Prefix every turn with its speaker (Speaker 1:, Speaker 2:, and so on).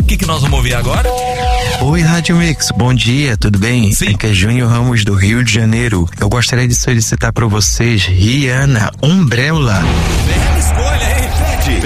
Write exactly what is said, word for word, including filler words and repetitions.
Speaker 1: que que nós vamos ouvir agora?
Speaker 2: Oi, Rádio Mix, bom dia, tudo bem?
Speaker 1: Sim.
Speaker 2: Aqui é Júnior Ramos do Rio de Janeiro. Eu gostaria de solicitar para vocês Rihanna, Umbrella.
Speaker 1: Bela escolha, hein, Fred?